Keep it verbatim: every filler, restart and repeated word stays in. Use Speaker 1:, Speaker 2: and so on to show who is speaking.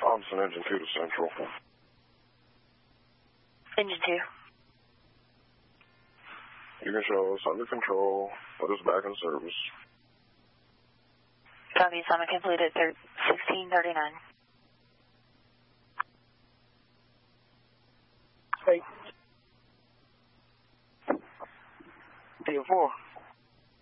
Speaker 1: Thompson, engine two to Central.
Speaker 2: Engine two.
Speaker 1: You can show us under control. Put us back in service.
Speaker 2: Copy, assignment completed at sixteen thirty-nine.
Speaker 3: Hey. T four.